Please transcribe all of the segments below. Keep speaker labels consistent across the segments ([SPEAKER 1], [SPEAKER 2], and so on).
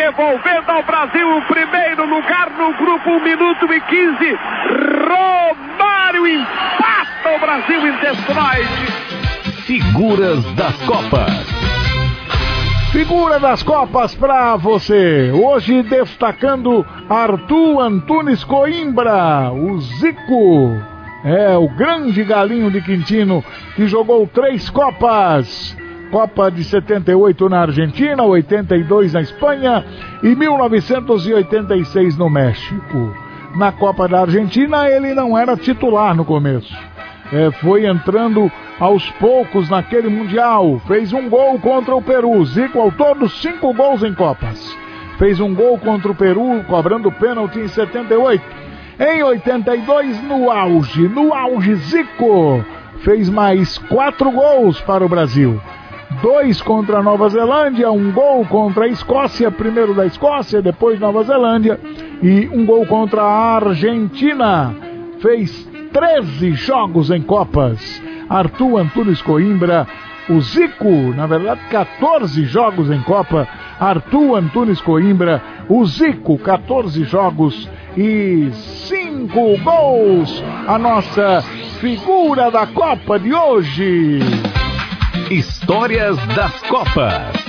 [SPEAKER 1] devolvendo ao Brasil o primeiro lugar no grupo 1 minuto e 15. Romário empata o Brasil em Detroit.
[SPEAKER 2] Figuras das Copas.
[SPEAKER 3] Figura das Copas pra você. Hoje destacando Arthur Antunes Coimbra, o Zico. O grande galinho de Quintino que jogou 3 Copas. Copa de 78 na Argentina, 82 na Espanha e 1986 no México. Na Copa da Argentina ele não era titular no começo. Foi entrando aos poucos naquele Mundial. Fez um gol contra o Peru. Zico ao todo 5 gols em Copas. Fez um gol contra o Peru, cobrando pênalti em 78. Em 82, no auge Zico fez mais 4 gols para o Brasil. 2 contra a Nova Zelândia, 1 gol contra a Escócia, primeiro da Escócia, depois Nova Zelândia, e 1 gol contra a Argentina. Fez 13 jogos em Copas. Arthur Antunes Coimbra, o Zico, na verdade 14 jogos em Copa. Arthur Antunes Coimbra, o Zico, 14 jogos e 5 gols. A nossa figura da Copa de hoje.
[SPEAKER 2] Histórias das Copas.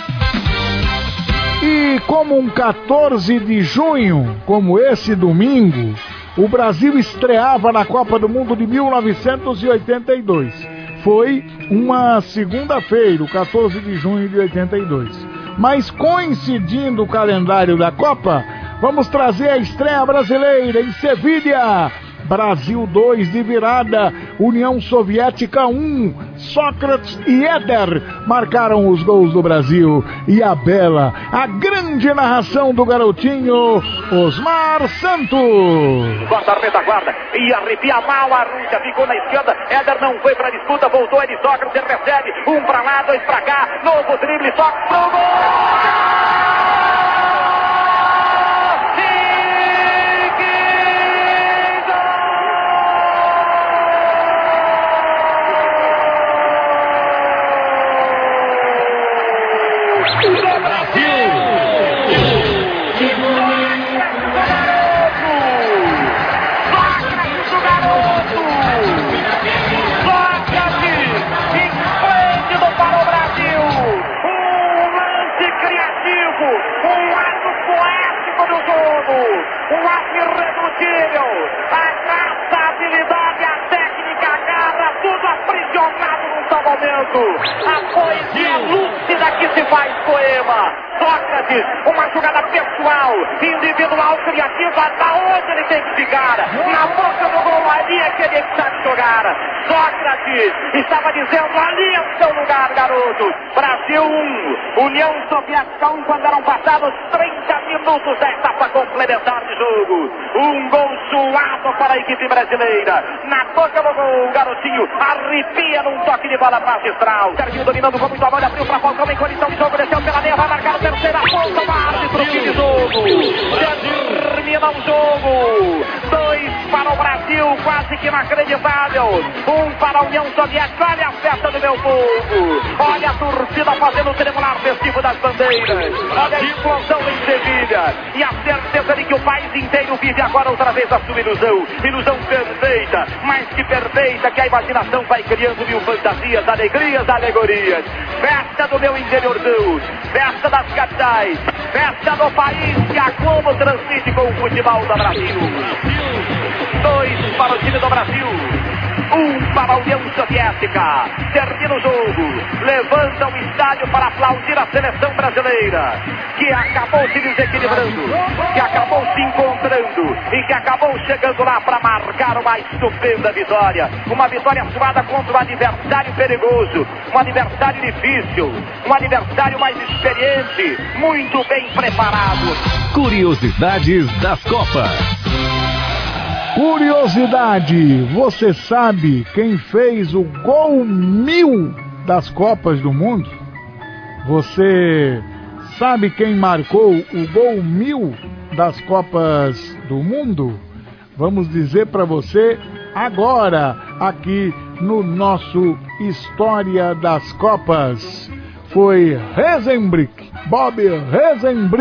[SPEAKER 3] E como um 14 de junho, como esse domingo, o Brasil estreava na Copa do Mundo de 1982. Foi uma segunda-feira, o 14 de junho de 82. Mas coincidindo o calendário da Copa, vamos trazer a estreia brasileira em Sevilha. Brasil 2 de virada, União Soviética 1. Sócrates e Éder marcaram os gols do Brasil. E a bela, a grande narração do garotinho Osmar Santos.
[SPEAKER 4] Corta a retaguarda e arrepia mal a Rússia, ficou na esquerda. Éder não foi pra disputa, voltou ele, Sócrates, ele recebe. 1 pra lá, 2 pra cá, novo drible, Sócrates pro gol! Um ato irredutível, a graça, a habilidade, a técnica, a garra, tudo aprisionado num só momento. A poesia lúcida que se faz poema. Sócrates, uma jogada pessoal, individual, criativa, da onde ele tem que chegar. Na boca do gol, ali é que ele sabe jogar. Sócrates estava dizendo, ali é o seu lugar, garoto. Brasil 1, União Soviética 1, quando eram passados 30 minutos da etapa complementar de jogo. Um gol suado para a equipe brasileira. Na boca do gol, o garotinho arrepia num toque de bola magistral. Serginho dominando com muito amor, abriu para Falcão em condição de jogo, desceu pela meia, vai marcar a terceira ponta, o árbitro, fim de jogo. Termina o jogo. 2 para o Brasil, quase que inacreditável. 1 para a União Soviética. Olha a festa do meu povo. Olha a torcida fazendo o triangular festivo das bandeiras. Olha a explosão em Sevilha. E a certeza de que o país inteiro vive agora outra vez a sua ilusão. Ilusão perfeita, mais que perfeita, que a imaginação vai criando mil fantasias, alegrias, alegorias. Festa do meu interiorzão. Festa das capitais. Festa do país que a Globo transmite com o futebol do Brasil. 2 para o time do Brasil. 1 para a União Soviética. Termina o jogo. Levanta o estádio para aplaudir a seleção brasileira, que acabou se desequilibrando, que acabou se encontrando e que acabou chegando lá para marcar uma estupenda vitória. Uma vitória suada contra um adversário perigoso, um adversário difícil, um adversário mais experiente, muito bem preparado.
[SPEAKER 2] Curiosidades das Copas.
[SPEAKER 3] Curiosidade, você sabe quem fez o gol 1000 das Copas do Mundo? Você sabe quem marcou o gol 1000 das Copas do Mundo? Vamos dizer para você agora, aqui no nosso História das Copas. Foi Rosenbrick, Bob Rosenbrick.